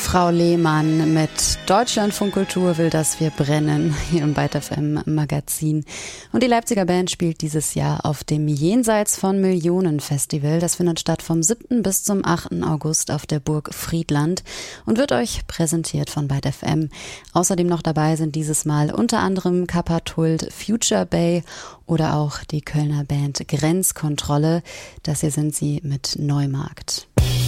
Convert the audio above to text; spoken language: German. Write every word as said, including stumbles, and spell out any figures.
Frau Lehmann mit Deutschlandfunk Kultur will, dass wir brennen, hier im Byte F M Magazin. Und die Leipziger Band spielt dieses Jahr auf dem Jenseits von Millionen Festival. Das findet statt vom siebten bis zum achten August auf der Burg Friedland und wird euch präsentiert von Byte F M. Außerdem noch dabei sind dieses Mal unter anderem Kappa-Tult, Future Bay oder auch die Kölner Band Grenzkontrolle. Das hier sind sie mit Neumarkt.